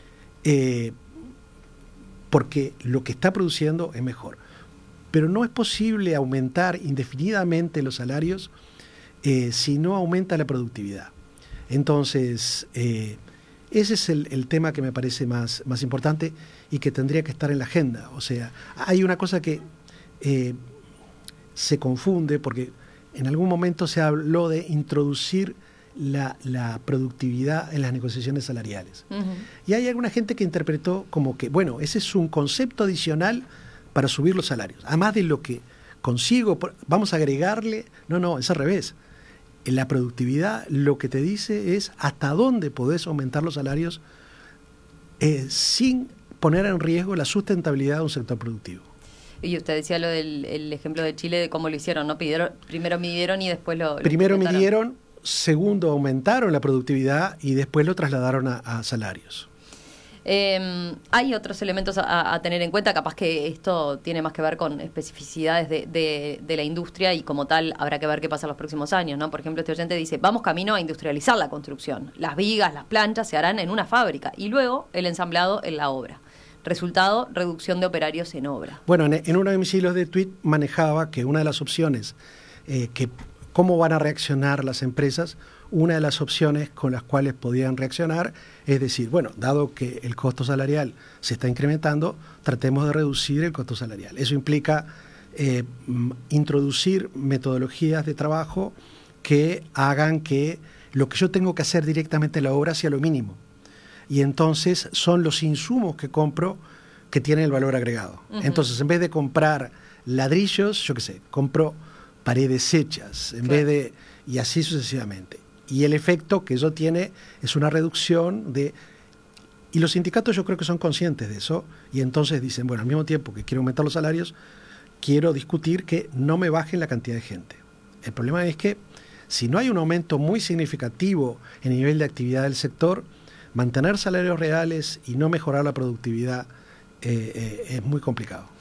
porque lo que está produciendo es mejor. Pero no es posible aumentar indefinidamente los salarios si no aumenta la productividad. Entonces, ese es el tema que me parece más importante y que tendría que estar en la agenda. O sea, hay una cosa que se confunde porque en algún momento se habló de introducir la productividad en las negociaciones salariales. Y hay alguna gente que interpretó como que, ese es un concepto adicional para subir los salarios. Además de lo que consigo, vamos a agregarle. No, es al revés. En la productividad lo que te dice es hasta dónde podés aumentar los salarios sin poner en riesgo la sustentabilidad de un sector productivo. Y usted decía lo del ejemplo de Chile, de cómo lo hicieron, ¿no? Primero midieron y después lo Primero midieron, segundo aumentaron la productividad y después lo trasladaron a salarios. Hay otros elementos a tener en cuenta, capaz que esto tiene más que ver con especificidades de la industria y como tal habrá que ver qué pasa en los próximos años, ¿no? Por ejemplo, este oyente dice, vamos camino a industrializar la construcción. Las vigas, las planchas se harán en una fábrica y luego el ensamblado en la obra. Resultado, reducción de operarios en obra. Bueno, en uno de mis hilos de tweet manejaba que una de las opciones, cómo van a reaccionar las empresas, una de las opciones con las cuales podían reaccionar es decir, dado que el costo salarial se está incrementando, tratemos de reducir el costo salarial. Eso implica introducir metodologías de trabajo que hagan que lo que yo tengo que hacer directamente en la obra sea lo mínimo. Y entonces son los insumos que compro que tienen el valor agregado. Entonces, en vez de comprar ladrillos, yo qué sé, compro paredes hechas, y así sucesivamente. Y el efecto que eso tiene es una reducción y los sindicatos yo creo que son conscientes de eso, y entonces dicen, al mismo tiempo que quiero aumentar los salarios, quiero discutir que no me bajen la cantidad de gente. El problema es que si no hay un aumento muy significativo en el nivel de actividad del sector, mantener salarios reales y no mejorar la productividad es muy complicado.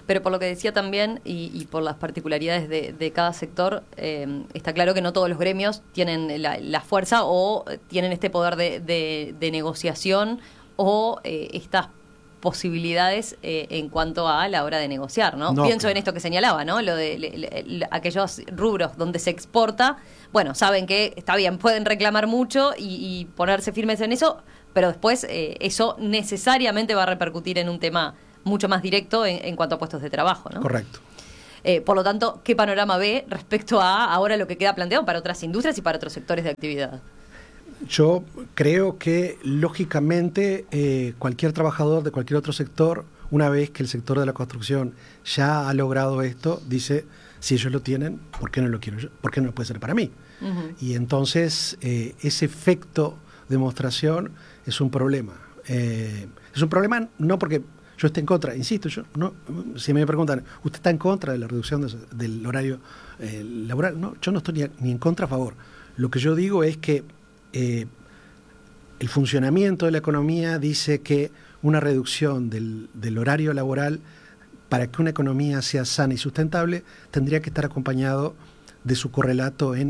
Pero por lo que decía también, y por las particularidades de cada sector, está claro que no todos los gremios tienen la fuerza o tienen este poder de negociación o estas posibilidades en cuanto a la hora de negociar, ¿no? Pienso en esto que señalaba, ¿no? Lo de aquellos rubros donde se exporta, bueno, saben que está bien, pueden reclamar mucho y ponerse firmes en eso, pero después eso necesariamente va a repercutir en un tema mucho más directo en cuanto a puestos de trabajo, ¿no? Correcto. Por lo tanto, ¿qué panorama ve respecto a ahora lo que queda planteado para otras industrias y para otros sectores de actividad? Yo creo que, lógicamente, cualquier trabajador de cualquier otro sector, una vez que el sector de la construcción ya ha logrado esto, dice, si ellos lo tienen, ¿por qué no lo quiero yo? ¿Por qué no puede ser para mí? Y entonces, ese efecto de demostración es un problema. Es un problema no porque yo esté en contra, insisto, yo no. Si me preguntan, ¿usted está en contra de la reducción del horario laboral? No, yo no estoy ni en contra, a favor. Lo que yo digo es que el funcionamiento de la economía dice que una reducción del horario laboral, para que una economía sea sana y sustentable, tendría que estar acompañado de su correlato en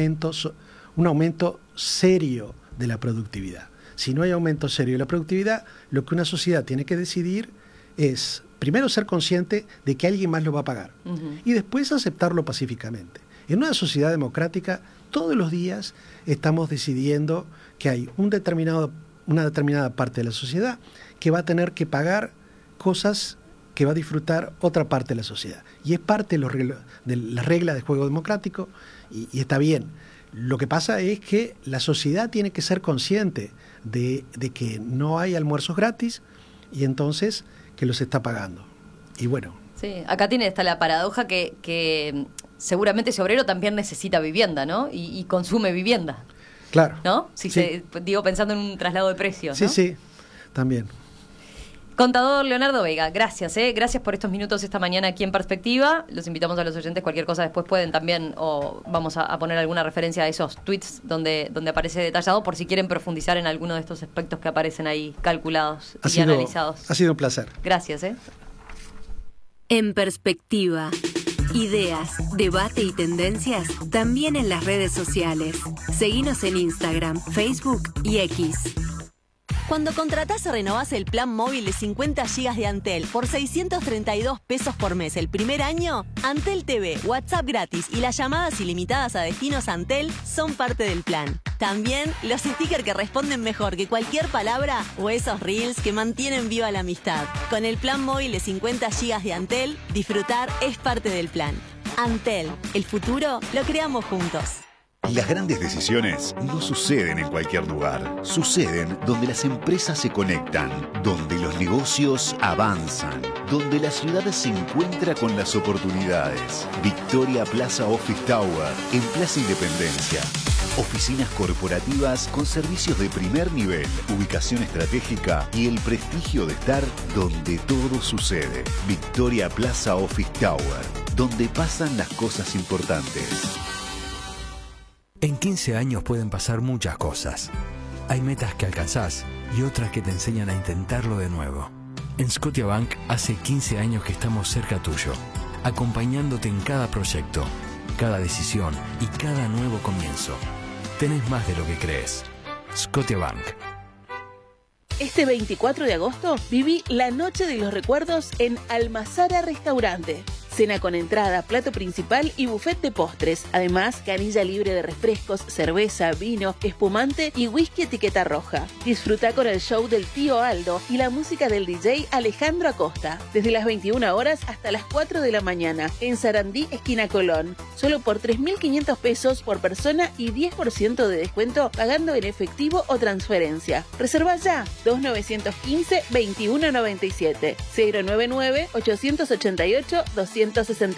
un aumento serio de la productividad. Si no hay aumento serio de la productividad, lo que una sociedad tiene que decidir es, primero, ser consciente de que alguien más lo va a pagar y después aceptarlo pacíficamente. En una sociedad democrática, todos los días estamos decidiendo que hay una determinada parte de la sociedad que va a tener que pagar cosas que va a disfrutar otra parte de la sociedad. Y es parte de las reglas de juego democrático y está bien. Lo que pasa es que la sociedad tiene que ser consciente de que no hay almuerzos gratis y entonces que los está pagando. Y bueno. Sí, acá está la paradoja que seguramente ese obrero también necesita vivienda, ¿no? Y consume vivienda. Claro. ¿No? Sí. Digo, pensando en un traslado de precios, ¿no? Sí, también. Contador Leonardo Vega, gracias, gracias por estos minutos esta mañana aquí en Perspectiva. Los invitamos a los oyentes, cualquier cosa después pueden también, o vamos a poner alguna referencia a esos tweets donde aparece detallado, por si quieren profundizar en alguno de estos aspectos que aparecen ahí calculados y analizados. Ha sido un placer. Gracias. En Perspectiva. Ideas, debate y tendencias también en las redes sociales. Seguinos en Instagram, Facebook y X. Cuando contratás o renovás el plan móvil de 50 GB de Antel por 632 pesos por mes el primer año, Antel TV, WhatsApp gratis y las llamadas ilimitadas a destinos Antel son parte del plan. También los stickers que responden mejor que cualquier palabra o esos reels que mantienen viva la amistad. Con el plan móvil de 50 GB de Antel, disfrutar es parte del plan. Antel, el futuro lo creamos juntos. Las grandes decisiones no suceden en cualquier lugar. Suceden donde las empresas se conectan, donde los negocios avanzan, donde la ciudad se encuentra con las oportunidades. Victoria Plaza Office Tower, en Plaza Independencia. Oficinas corporativas con servicios de primer nivel, ubicación estratégica y el prestigio de estar donde todo sucede. Victoria Plaza Office Tower, donde pasan las cosas importantes. En 15 años pueden pasar muchas cosas. Hay metas que alcanzás y otras que te enseñan a intentarlo de nuevo. En Scotiabank hace 15 años que estamos cerca tuyo, acompañándote en cada proyecto, cada decisión y cada nuevo comienzo. Tenés más de lo que crees. Scotiabank. Este 24 de agosto viví la Noche de los Recuerdos en Almazara Restaurante. Cena con entrada, plato principal y buffet de postres. Además, canilla libre de refrescos, cerveza, vino, espumante y whisky etiqueta roja. Disfruta con el show del tío Aldo y la música del DJ Alejandro Acosta. Desde las 21 horas hasta las 4 de la mañana. En Sarandí, esquina Colón. Solo por 3.500 pesos por persona y 10% de descuento pagando en efectivo o transferencia. Reserva ya. 2915-2197. 099-888-266.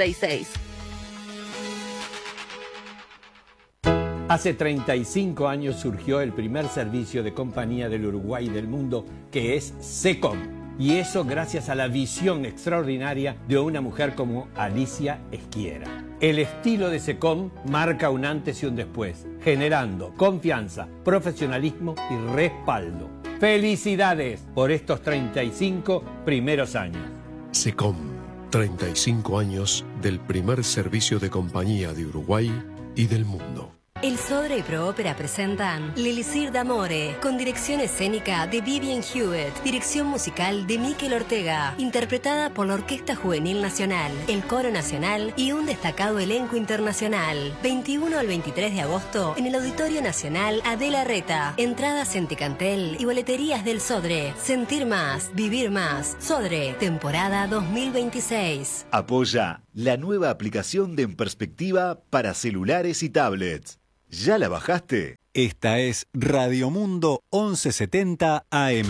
Hace 35 años surgió el primer servicio de compañía del Uruguay y del mundo, que es SECOM. Y eso gracias a la visión extraordinaria de una mujer como Alicia Esquiera. El estilo de SECOM marca un antes y un después, generando confianza, profesionalismo y respaldo. ¡Felicidades por estos 35 primeros años! SECOM. 35 años del primer servicio de compañía de Uruguay y del mundo. El Sodre y Proópera presentan L'Elisir d'Amore, con dirección escénica de Vivian Hewitt, dirección musical de Miquel Ortega, interpretada por la Orquesta Juvenil Nacional, el Coro Nacional y un destacado elenco internacional. 21 al 23 de agosto en el Auditorio Nacional Adela Reta. Entradas en Ticantel y boleterías del Sodre. Sentir más, vivir más. Sodre, temporada 2026. Apoya la nueva aplicación de En Perspectiva para celulares y tablets. ¿Ya la bajaste? Esta es Radio Mundo 1170 AM.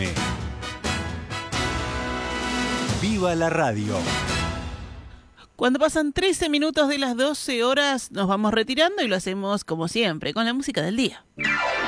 ¡Viva la radio! Cuando pasan 13 minutos de las 12 horas, nos vamos retirando y lo hacemos como siempre, con la música del día.